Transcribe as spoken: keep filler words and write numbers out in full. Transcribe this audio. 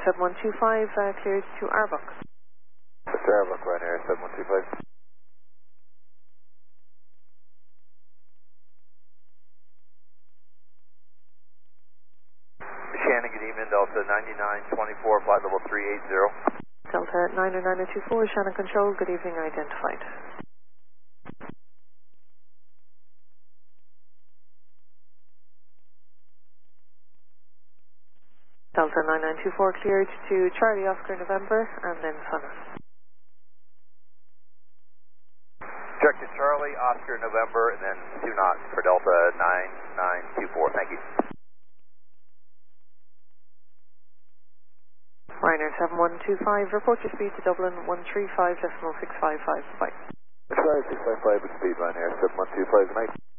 seven one two five, uh, cleared to Arbrook. Mister Arbrook, Ryanair seven one two five. Shannon, good evening, Delta ninety-nine twenty-four, flight level three eight zero. Delta nine nine two four, Shannon Control, good evening, identified. Delta nine nine two four cleared to Charlie Oscar November and then Sunner. Direct to Charlie Oscar November and then two knots for Delta nine nine two four. Thank you. Ryanair seven one two five, report your speed to Dublin one three five decimal six five five. Bye. Sorry, six five five with speed, Ryanair seven one two five, good night.